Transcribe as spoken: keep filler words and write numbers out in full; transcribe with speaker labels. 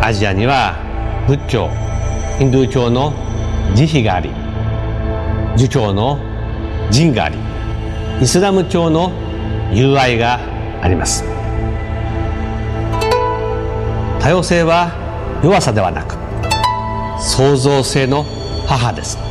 Speaker 1: アジアには仏教、ヒンドゥー教の慈悲があり、儒教の仁があり、イスラム教の友愛があります。多様性は弱さではなく創造性の母です。